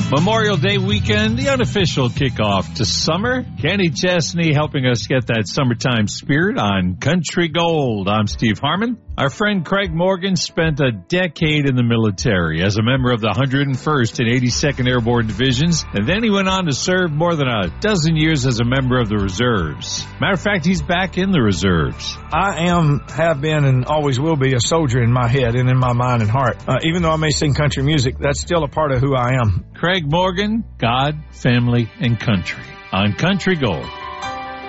Memorial Day weekend, the unofficial kickoff to summer. Kenny Chesney helping us get that summertime spirit on Country Gold. I'm Steve Harmon. Our friend Craig Morgan spent a decade in the military as a member of the 101st and 82nd Airborne Divisions, and then he went on to serve more than a dozen years as a member of the reserves. Matter of fact, he's back in the reserves. I have been, and always will be a soldier in my head and in my mind and heart. Even though I may sing country music, that's still a part of who I am. Craig Morgan, God, Family, and Country on Country Gold.